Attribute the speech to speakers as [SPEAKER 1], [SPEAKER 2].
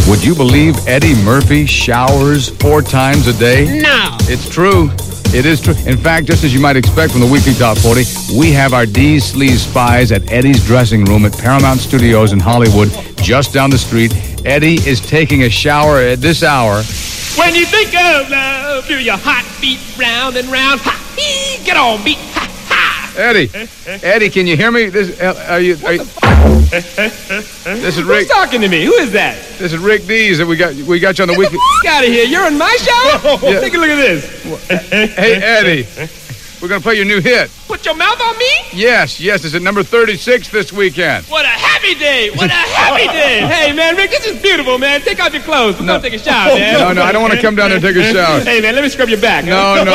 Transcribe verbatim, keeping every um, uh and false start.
[SPEAKER 1] Would you believe Eddie Murphy showers four times a day?
[SPEAKER 2] No.
[SPEAKER 1] It's true. It is true. In fact, just as you might expect from the Weekly Top forty, we have our D's Sleaze Spies at Eddie's dressing room at Paramount Studios in Hollywood, just down the street. Eddie is taking a shower at this hour.
[SPEAKER 3] When you think of love, feel your heart beat round and round. Ha, hee, get on, beat. Ha, ha.
[SPEAKER 1] Eddie, Eddie, can you hear me? This, uh, are you? Are you this is Rick.
[SPEAKER 3] Who's talking to me? Who is that?
[SPEAKER 1] This is Rick Dees that we got. We got you on the
[SPEAKER 3] Get
[SPEAKER 1] Weekly.
[SPEAKER 3] the f- out of here! You're in my show.
[SPEAKER 1] Yeah.
[SPEAKER 3] Take a look at this.
[SPEAKER 1] Hey, Eddie, we're gonna play your new hit.
[SPEAKER 3] Put your mouth on me?
[SPEAKER 1] Yes, yes. It's at number thirty-six this weekend.
[SPEAKER 3] What a happy day! What a happy day! Hey, man, Rick, this is beautiful, man. Take off your clothes. Come
[SPEAKER 1] No.
[SPEAKER 3] on, take a shower, man.
[SPEAKER 1] No, no, I don't want to come down there and take a shower.
[SPEAKER 3] Hey, man, let me scrub your back.
[SPEAKER 1] No, no.